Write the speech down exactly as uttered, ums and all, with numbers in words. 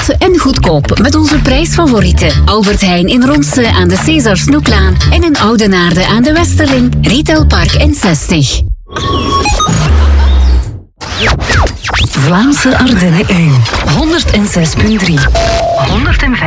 en goedkoop met onze prijsfavorieten. Albert Heijn in Ronse aan de Cesar Snoeklaan en in Oudenaarde aan de Westerling. Retailpark N zestig. Vlaamse Ardennen één. honderd zes punt drie. honderdvijf.